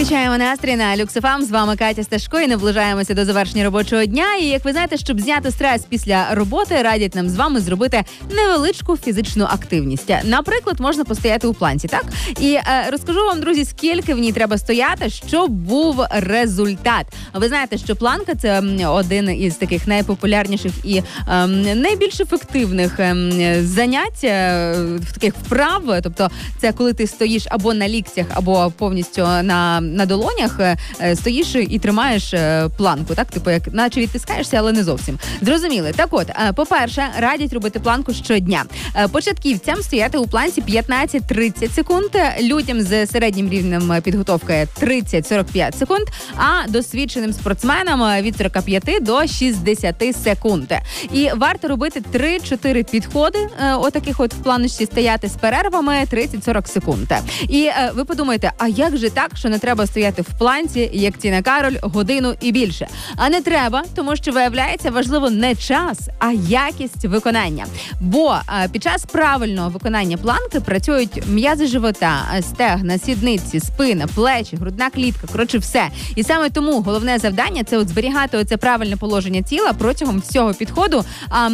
Качаємо настрій на Люкс ФМ. З вами Катя Сташко і наближаємося до завершення робочого дня. І як ви знаєте, щоб зняти стрес після роботи, радять нам з вами зробити невеличку фізичну активність. Наприклад, можна постояти у планці, так? І розкажу вам, друзі, скільки в ній треба стояти, щоб був результат. Ви знаєте, що планка – це один із таких найпопулярніших і найбільш ефективних занять, таких вправ. Тобто це коли ти стоїш або на ліктях, або повністю на долонях, стоїш і тримаєш планку, так? Типу, як наче відтискаєшся, але не зовсім. Зрозуміли. Так от, по-перше, радять робити планку щодня. Початківцям стояти у планці 15-30 секунд, людям з середнім рівнем підготовки 30-45 секунд, а досвідченим спортсменам від 45 до 60 секунд. І варто робити 3-4 підходи, отаких от в планочці стояти з перервами 30-40 секунд. І ви подумаєте, а як же так, що не треба стояти в планці, як Тіна Кароль, годину і більше? А не треба, тому що, виявляється, важливо не час, а якість виконання. Бо під час правильного виконання планки працюють м'язи живота, стегна, сідниці, спина, плечі, грудна клітка, коротше все. І саме тому головне завдання – це от зберігати оце правильне положення тіла протягом всього підходу.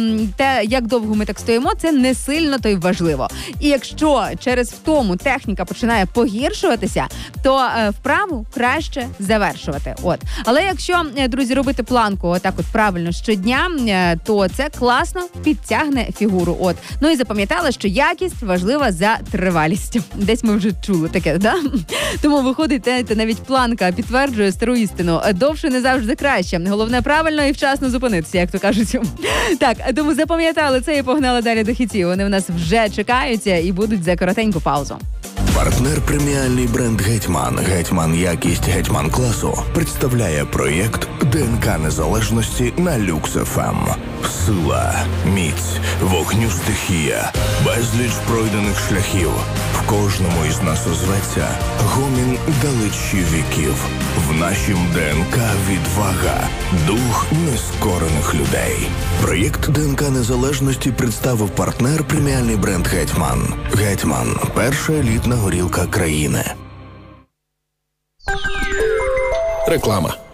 Те, як довго ми так стоїмо, це не сильно то й важливо. І якщо через втому техніка починає погіршуватися, то вправу краще завершувати. Але якщо, друзі, робити планку отак от правильно щодня, то це класно підтягне фігуру. Ну і запам'ятали, що якість важлива за тривалістю. Десь ми вже чули таке, да? Тому виходить, навіть планка підтверджує стару істину. Довше не завжди краще. Головне правильно і вчасно зупинитися, як то кажуть. Так, тому запам'ятали це і погнали далі до хітів. Вони в нас вже чекаються і будуть за коротеньку паузу. Партнер преміальний бренд «Гетьман», «Гетьман якість», «Гетьман класу» представляє проєкт ДНК Незалежності на Люкс ФМ. Сила, міць, вогню стихія, безліч пройдених шляхів. В кожному із нас озветься гомін далечі віків. В нашім ДНК відвага, дух нескорених людей. Проєкт ДНК Незалежності представив партнер преміальний бренд «Гетьман». «Гетьман» – перша елітна горілка країни. Реклама.